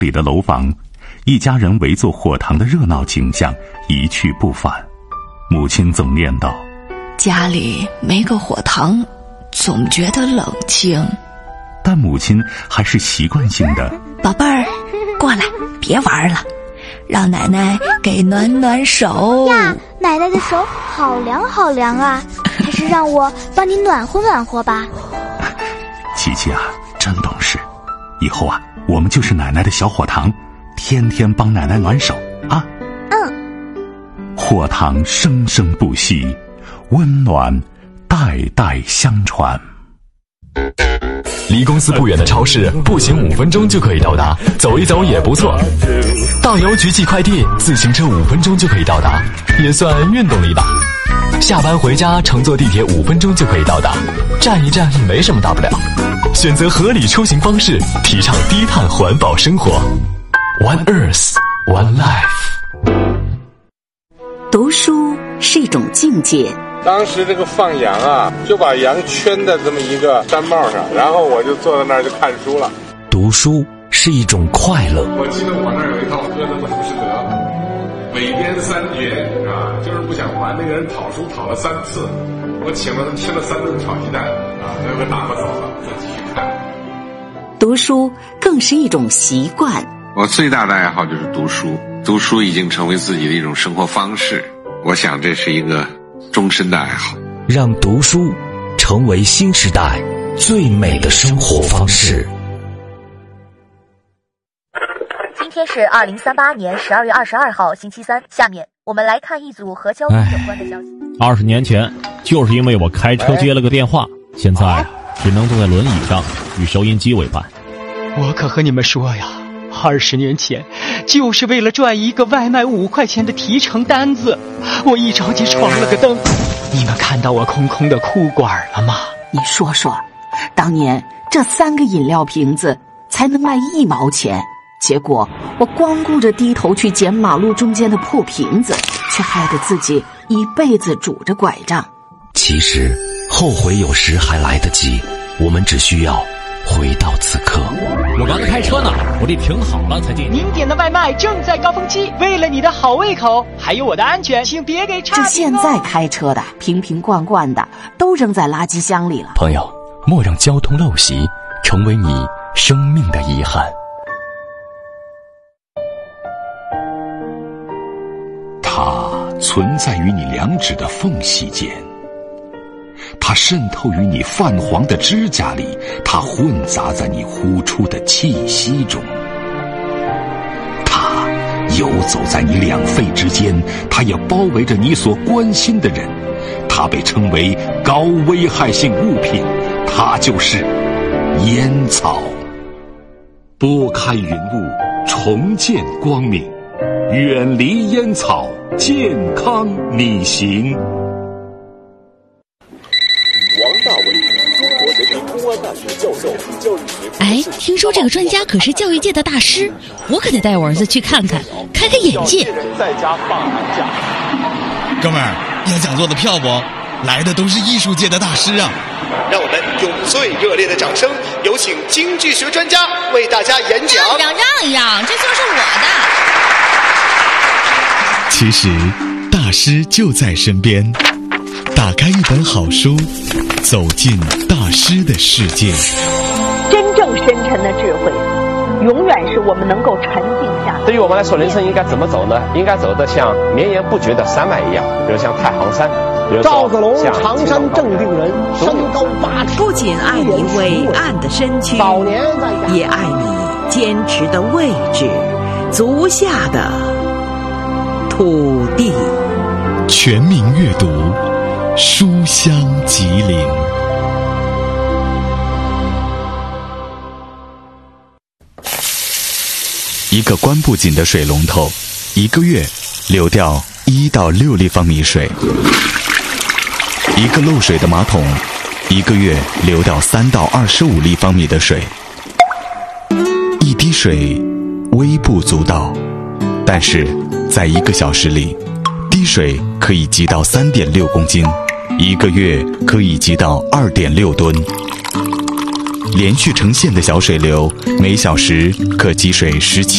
里的楼房，一家人围坐火塘的热闹景象一去不返。母亲总念叨： 家里没个火塘，总觉得冷清。 但母亲还是习惯性的： 宝贝儿，过来，别玩了，让奶奶给暖暖手呀。奶奶的手好凉好凉啊，还是让我帮你暖和暖和吧。 琪琪啊，真懂事，以后啊，我们就是奶奶的小火塘，天天帮奶奶暖手啊。火塘生生不息，温暖代代相传。 离公司不远的超市，步行5分钟就可以到达，走一走也不错。到邮局寄快递，自行车5分钟就可以到达，也算运动了一把。下班回家，乘坐地铁5分钟就可以到达，站一站没什么大不了。选择合理出行方式，提倡低碳环保生活。One Earth, One Life。 读书是一种境界。 当时这个放羊啊，就把羊圈在这么一个山帽上，然后我就坐在那儿就看书了。 读书是一种快乐。 我记得我那儿有一套歌的浮士德，尾编3绝啊，就是不想还，那个人讨书讨了3次，我请了他吃了3顿炒鸡蛋啊，最后打发走了，再继续看。 读书更是一种习惯。 我最大的爱好就是读书，读书已经成为自己的一种生活方式，我想这是一个终身的爱好。 让读书成为新时代最美的生活方式。 今天是2038年12月22号星期三，下面我们来看一组和交通有关的消息。 20年前，就是因为我开车接了个电话，现在只能坐在轮椅上与收音机为伴。 我可和你们说呀，20年前就是为了赚一个外卖5块钱的提成单子，我一着急闯了个灯。你们看到我空空的裤管了吗？ 你说说，当年这3个饮料瓶子才能卖1毛钱，结果我光顾着低头去捡马路中间的破瓶子，却害得自己一辈子拄着拐杖。 其实后悔有时还来得及，我们只需要回到此刻。 我刚开车呢，我得停好了才进。 您点的外卖正在高峰期，为了你的好胃口还有我的安全，请别给差评。 这现在开车的瓶瓶罐罐的都扔在垃圾箱里了。 朋友，莫让交通陋习成为你生命的遗憾。 它存在于你2指的缝隙间，它渗透于你泛黄的指甲里，它混杂在你呼出的气息中，它游走在你2肺之间，它也包围着你所关心的人，它被称为高危害性物品，它就是烟草。拨开云雾，重见光明，远离烟草，健康你行。 王大伟，中国人民公安大学教授，教育学。 哎，听说这个专家可是教育界的大师，我可得带我儿子去看看，开开眼界。 在家放寒假。 哥们儿，要讲座的票不？来的都是艺术界的大师啊！ 让我们用最热烈的掌声，有请经济学专家为大家演讲。 让一让，这就是我的。 其实，大师就在身边。打开一本好书，走进大师的世界。 真正深沉的智慧，永远是我们能够沉静下来。 对于我们来说，人生应该怎么走呢？应该走得像绵延不绝的山脉一样，比如像太行山，比如赵子龙，常山正定人，身高8尺。 不仅爱你伟岸的身躯，也爱你坚持的位置，足下的土地。 全民阅读，书香吉林。 一个关不紧的水龙头，1个月流掉1到6立方米水；一个漏水的马桶，1个月流掉3到25立方米的水。一滴水微不足道，但是在1个小时里，滴水可以积到3.6公斤，1个月可以积到2.6吨。连续成线的小水流，每小时可积水17